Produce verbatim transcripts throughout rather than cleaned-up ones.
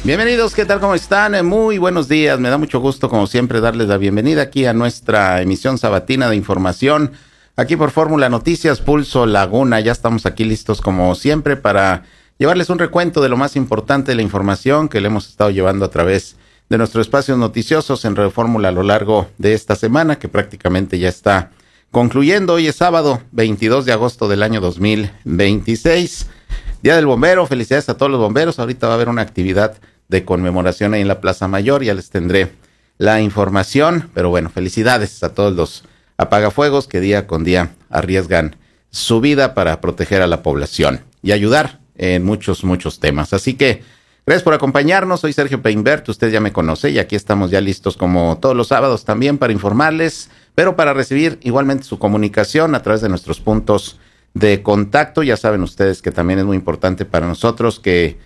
Bienvenidos, ¿qué tal? ¿Cómo están? Muy buenos días, me da mucho gusto como siempre darles la bienvenida aquí a nuestra emisión sabatina de información, aquí por Fórmula Noticias, Pulso Laguna. Ya estamos aquí listos como siempre para llevarles un recuento de lo más importante de la información que le hemos estado llevando a través de nuestros espacios noticiosos en Radio Fórmula a lo largo de esta semana, que prácticamente ya está concluyendo. Hoy es sábado veintidós de agosto del año dos mil veintiséis, Día del Bombero. Felicidades a todos los bomberos. Ahorita va a haber una actividad de conmemoración ahí en la Plaza Mayor, ya les tendré la información, pero bueno, felicidades a todos los apagafuegos que día con día arriesgan su vida para proteger a la población y ayudar en muchos, muchos temas. Así que gracias por acompañarnos. Soy Sergio Peinbert, usted ya me conoce y aquí estamos ya listos como todos los sábados también para informarles, pero para recibir igualmente su comunicación a través de nuestros puntos de contacto. Ya saben ustedes que también es muy importante para nosotros que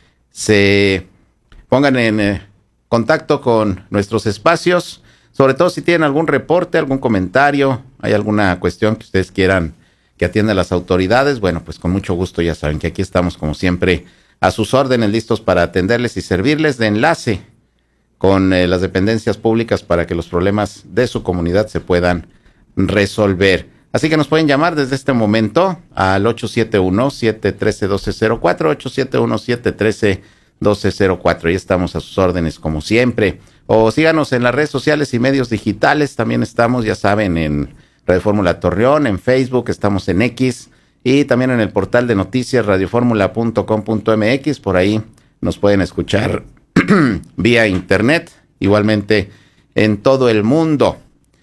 se pongan en eh, contacto con nuestros espacios, sobre todo si tienen algún reporte, algún comentario, hay alguna cuestión que ustedes quieran que atiendan las autoridades. Bueno, pues con mucho gusto ya saben que aquí estamos como siempre a sus órdenes, listos para atenderles y servirles de enlace con eh, las dependencias públicas para que los problemas de su comunidad se puedan resolver. Así que nos pueden llamar desde este momento al ocho siete uno, siete uno tres, uno dos cero cuatro, ocho siete uno, siete uno tres, uno dos cero cuatro. Y estamos a sus órdenes como siempre. O síganos en las redes sociales y medios digitales. También estamos, ya saben, en Radio Fórmula Torreón, en Facebook, estamos en X y también en el portal de noticias radio fórmula punto com punto m x. Por ahí nos pueden escuchar vía internet, igualmente en todo el mundo.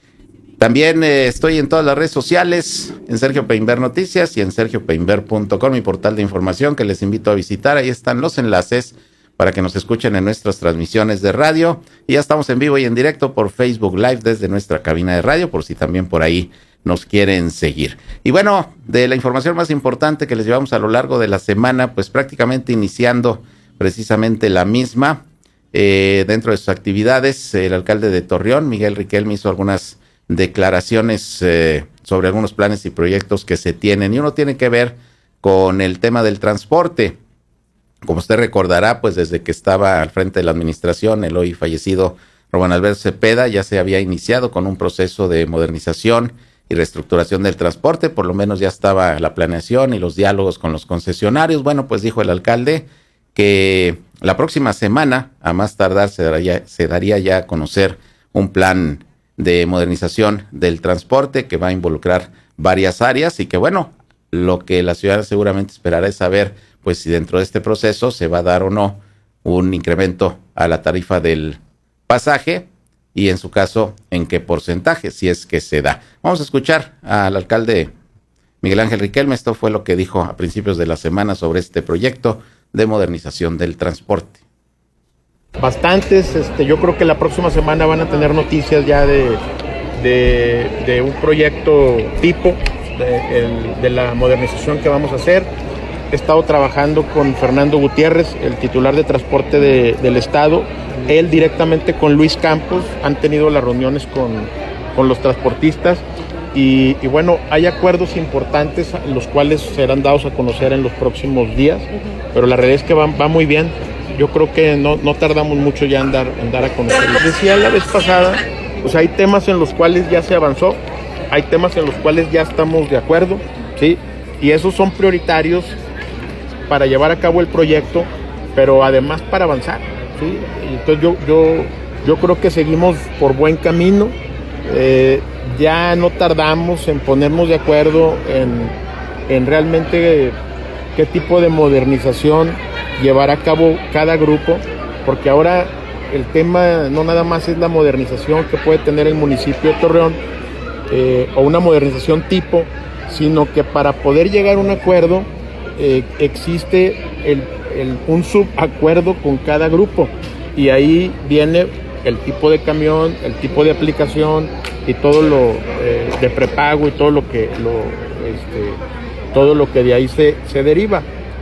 También eh, estoy en todas las redes sociales, en Sergio Peinbert Noticias y en sergio peinbert punto com, mi portal de información que les invito a visitar. Ahí están los enlaces para que nos escuchen en nuestras transmisiones de radio. Y ya estamos en vivo y en directo por Facebook Live desde nuestra cabina de radio, por si también por ahí nos quieren seguir. Y bueno, de la información más importante que les llevamos a lo largo de la semana, pues prácticamente iniciando precisamente la misma, eh, dentro de sus actividades, el alcalde de Torreón, Miguel Riquelme, hizo algunas declaraciones eh, sobre algunos planes y proyectos que se tienen, y uno tiene que ver con el tema del transporte. Como usted recordará, pues desde que estaba al frente de la administración, el hoy fallecido Rubén Alberto Cepeda, ya se había iniciado con un proceso de modernización y reestructuración del transporte. Por lo menos ya estaba la planeación y los diálogos con los concesionarios. Bueno, pues dijo el alcalde que la próxima semana, a más tardar, se daría, se daría ya a conocer un plan de modernización del transporte que va a involucrar varias áreas y que, bueno, lo que la ciudad seguramente esperará es saber pues si dentro de este proceso se va a dar o no un incremento a la tarifa del pasaje y en su caso en qué porcentaje, si es que se da. Vamos a escuchar al alcalde Miguel Ángel Riquelme. Esto fue lo que dijo a principios de la semana sobre este proyecto de modernización del transporte. Bastantes, este, yo creo que la próxima semana van a tener noticias ya de, de, de un proyecto tipo de, el, de la modernización que vamos a hacer. He estado trabajando con Fernando Gutiérrez, el titular de transporte de, del estado, él directamente con Luis Campos, han tenido las reuniones con, con los transportistas y, y bueno, hay acuerdos importantes los cuales serán dados a conocer en los próximos días, pero la realidad es que va, va muy bien. Yo creo que no, no tardamos mucho ya en dar, en dar a conocer. Decía la vez pasada, pues hay temas en los cuales ya se avanzó, hay temas en los cuales ya estamos de acuerdo, ¿sí? Y esos son prioritarios para llevar a cabo el proyecto, pero además para avanzar, ¿sí? Y entonces yo, yo, yo creo que seguimos por buen camino, eh, ya no tardamos en ponernos de acuerdo en, en realmente qué tipo de modernización llevar a cabo cada grupo, porque ahora el tema no nada más es la modernización que puede tener el municipio de Torreón eh, o una modernización tipo, sino que para poder llegar a un acuerdo eh, existe el, el, un subacuerdo con cada grupo y ahí viene el tipo de camión, el tipo de aplicación y todo lo eh, de prepago y todo lo que lo, este, todo lo que de ahí se, se deriva.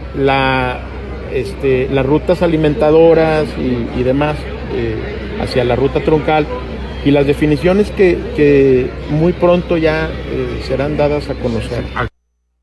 La Este, las rutas alimentadoras y, y demás eh, hacia la ruta troncal y las definiciones que, que muy pronto ya eh, serán dadas a conocer.